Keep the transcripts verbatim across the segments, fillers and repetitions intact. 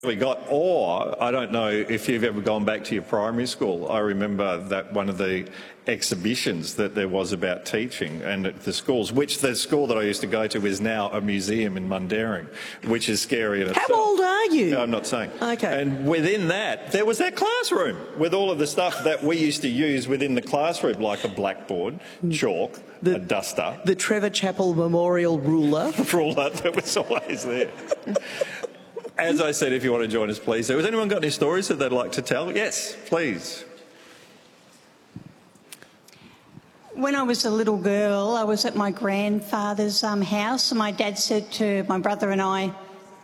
We got, or I don't know if you've ever gone back to your primary school. I remember that one of the exhibitions that there was about teaching and at the schools, which the school that I used to go to is now a museum in Mundaring, which is scary in itself. How old are you? No, I'm not saying. Okay. And within that, there was that classroom with all of the stuff that we used to use within the classroom, like a blackboard, chalk, the, a duster. The Trevor Chappell Memorial Ruler. Ruler that was always there. As I said, if you want to join us, please. Has anyone got any stories that they'd like to tell? Yes, please. When I was a little girl, I was at my grandfather's um, house, and my dad said to my brother and I,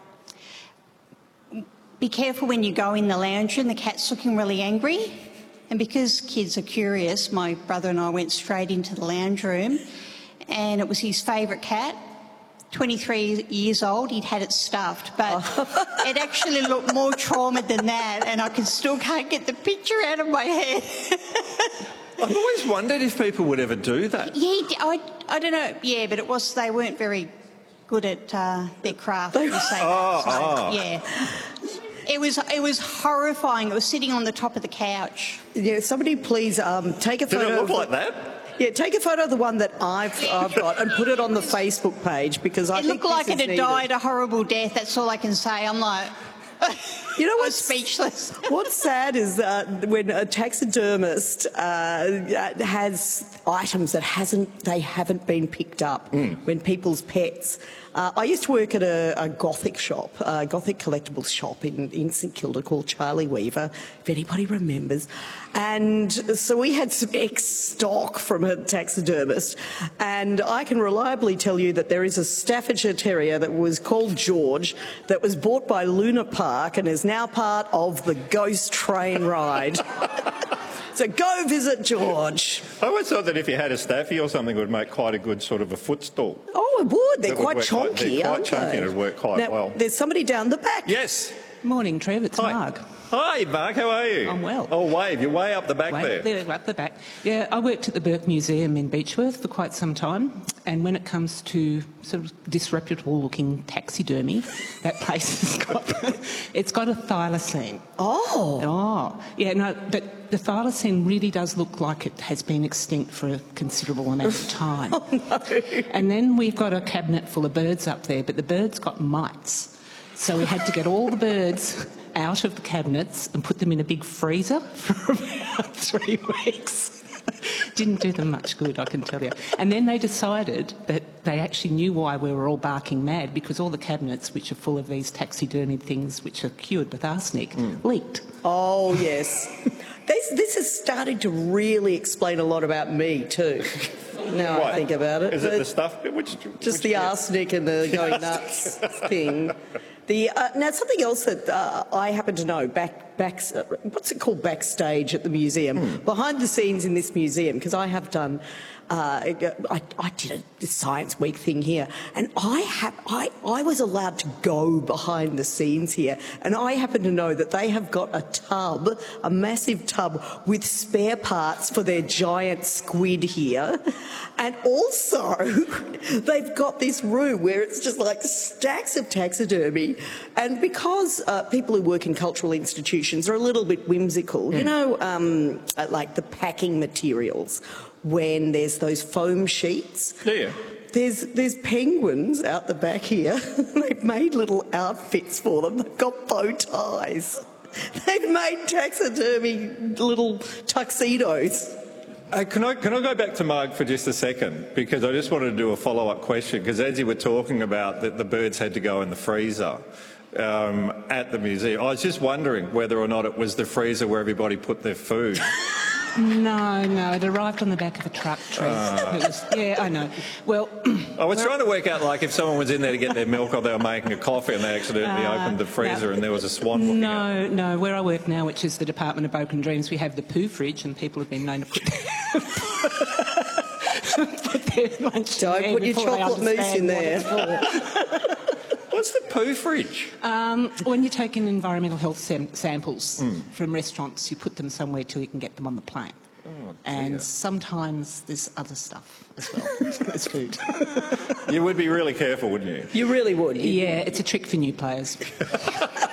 be careful when you go in the lounge room, the cat's looking really angry. And because kids are curious, my brother and I went straight into the lounge room, and it was his favourite cat. twenty-three years old, he'd had it stuffed, but it actually looked more trauma than that, and I can still can't get the picture out of my head. I've always wondered if people would ever do that. Yeah, I, I don't know, yeah, but it was, they weren't very good at uh, their craft, to say oh, that. So, oh. yeah. It was, it was horrifying. It was sitting on the top of the couch. Yeah, somebody please um, take a Did photo. Did it look of like that? Yeah, take a photo of the one that I've, I've got and put it on the Facebook page, because I it think looked like it had needed. died a horrible death. That's all I can say. I'm like, you know I what's was speechless. What's sad is uh, when a taxidermist uh, has items that hasn't they haven't been picked up. Mm. When people's pets. Uh, I used to work at a, a Gothic shop, a Gothic collectibles shop in, in St Kilda called Charlie Weaver, if anybody remembers. And so we had some ex-stock from a taxidermist, and I can reliably tell you that there is a Staffordshire Terrier that was called George that was bought by Luna Park and is now part of the Ghost Train ride. So go visit George. I always thought that if you had a staffy or something, it would make quite a good sort of a footstool. Oh, it would. They're That quite would chonky, quite, they're quite aren't chunky they? and it would work quite now, well. There's somebody down the back. Yes. Morning, Trev. It's Hi. Marg. Hi, Mark. How are you? I'm well. Oh, wave. You're way up the back Way there. there, up the back. Yeah, I worked at the Burke Museum in Beechworth for quite some time, and when it comes to sort of disreputable-looking taxidermy, that place has got it's got a thylacine. Oh. Oh, yeah. No, but the thylacine really does look like it has been extinct for a considerable amount of time. Oh, no. And then we've got a cabinet full of birds up there, but the birds got mites, so we had to get all the birds out of the cabinets and put them in a big freezer for about three weeks. Didn't do them much good, I can tell you. And then they decided that they actually knew why we were all barking mad, because all the cabinets, which are full of these taxidermy things which are cured with arsenic, mm. leaked. Oh, yes. this, this has started to really explain a lot about me, too. Now What? I think about it. Is it the stuff? Which, Just which the bit? arsenic and the going nuts thing. The, uh, now, something else that uh, I happen to know, back, back, uh, what's it called backstage at the museum, mm. behind the scenes in this museum, because I have done, uh, I, I did a Science Week thing here, and I, have, I, I was allowed to go behind the scenes here, and I happen to know that they have got a tub, a massive tub, with spare parts for their giant squid here, and also they've got this room where it's just like stacks of taxidermy. And because uh, people who work in cultural institutions are a little bit whimsical, mm. you know, um, like the packing materials, when there's those foam sheets. Yeah. There's, there's penguins out the back here. They've made little outfits for them. They've got bow ties. They've made taxidermy little tuxedos. Uh, can I can I go back to Marg for just a second, because I just wanted to do a follow-up question, because as you were talking about that the birds had to go in the freezer um, at the museum, I was just wondering whether or not it was the freezer where everybody put their food. No, no, it arrived on the back of a truck, Trev. Uh, it was, yeah, I know. Well, I was trying to work out, like, if someone was in there to get their milk or they were making a coffee and they accidentally uh, opened the freezer no, and there was a swan looking No, out. no, where I work now, which is the Department of Oak and Dreams, we have the poo fridge, and people have been known to put their, put their lunch Don't in put there your chocolate mousse in there. What's the poo fridge? Um, when you take in environmental health sam samples mm. from restaurants, you put them somewhere till you can get them on the plane. Oh, and sometimes there's other stuff as well as food. You would be really careful, wouldn't you? You really would. Yeah, it's a trick for new players.